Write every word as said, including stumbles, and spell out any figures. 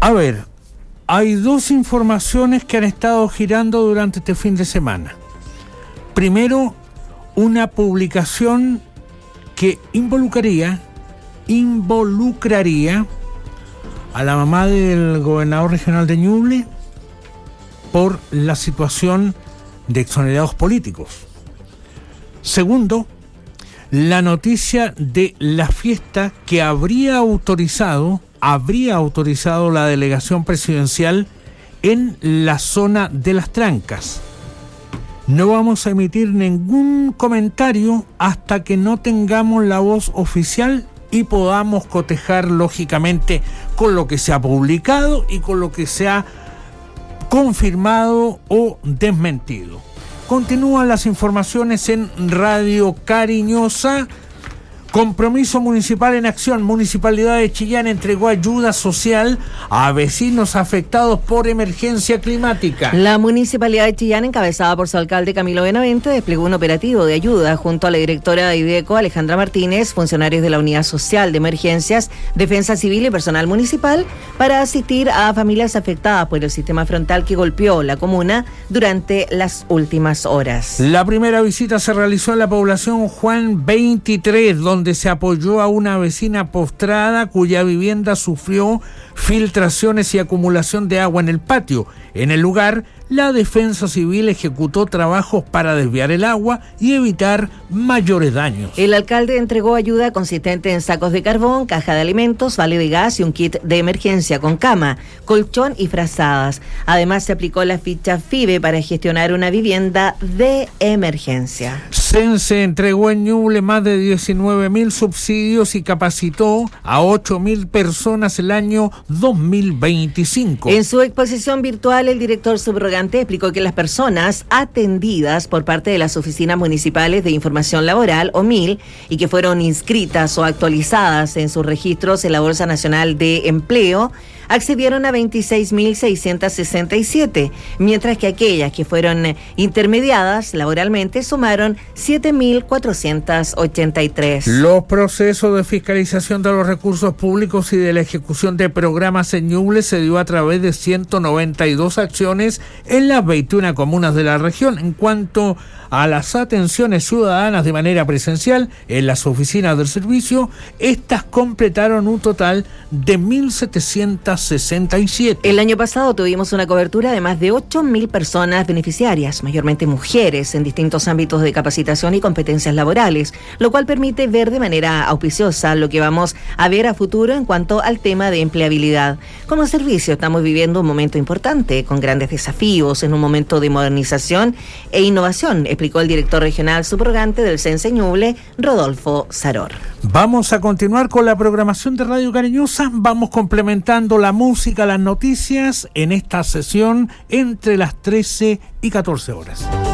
A ver, hay dos informaciones que han estado girando durante este fin de semana. Primero, una publicación que involucraría, involucraría a la mamá del gobernador regional de Ñuble por la situación de exonerados políticos. Segundo, la noticia de la fiesta que habría autorizado, habría autorizado la delegación presidencial en la zona de Las Trancas. No vamos a emitir ningún comentario hasta que no tengamos la voz oficial y podamos cotejar lógicamente con lo que se ha publicado y con lo que se ha confirmado o desmentido. Continúan las informaciones en Radio Cariñosa. Compromiso Municipal en Acción. Municipalidad de Chillán entregó ayuda social a vecinos afectados por emergencia climática. La Municipalidad de Chillán, encabezada por su alcalde Camilo Benavente, desplegó un operativo de ayuda junto a la directora de IDECO, Alejandra Martínez, funcionarios de la Unidad Social de Emergencias, Defensa Civil y personal municipal para asistir a familias afectadas por el sistema frontal que golpeó la comuna durante las últimas horas. La primera visita se realizó en la población Juan veintitrés, donde se apoyó a una vecina postrada cuya vivienda sufrió filtraciones y acumulación de agua en el patio. En el lugar, la Defensa Civil ejecutó trabajos para desviar el agua y evitar mayores daños. El alcalde entregó ayuda consistente en sacos de carbón, caja de alimentos, vale de gas y un kit de emergencia con cama, colchón y frazadas. Además, se aplicó la ficha FIBE para gestionar una vivienda de emergencia. Sense entregó en Ñuble más de diecinueve mil subsidios y capacitó a ocho mil personas el año dos mil veinticinco. En su exposición virtual, el director subrogante explicó que las personas atendidas por parte de las oficinas municipales de información laboral, o M I L, y que fueron inscritas o actualizadas en sus registros en la Bolsa Nacional de Empleo, accedieron a veintiséis mil seiscientos sesenta y siete, mientras que aquellas que fueron intermediadas laboralmente sumaron siete mil cuatrocientos ochenta y tres. Los procesos de fiscalización de los recursos públicos y de la ejecución de programas en Ñuble se dio a través de ciento noventa y dos acciones en las veintiuna comunas de la región. En cuanto a las atenciones ciudadanas de manera presencial en las oficinas del servicio, estas completaron un total de mil setecientos sesenta y siete. El año pasado tuvimos una cobertura de más de ocho mil personas beneficiarias, mayormente mujeres, en distintos ámbitos de capacitación y competencias laborales, lo cual permite ver de manera auspiciosa lo que vamos a ver a futuro en cuanto al tema de empleabilidad. Como servicio estamos viviendo un momento importante, con grandes desafíos, en un momento de modernización e innovación, explicó el director regional subrogante del Sense Ñuble, Rodolfo Saror. Vamos a continuar con la programación de Radio Cariñosa. Vamos complementando la música, las noticias en esta sesión entre las trece y catorce horas.